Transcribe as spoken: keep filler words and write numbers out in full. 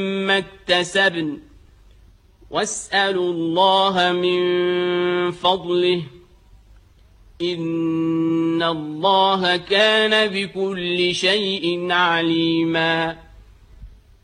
ما اكتسبن واسألوا الله من فضله إن الله كان بكل شيء عليما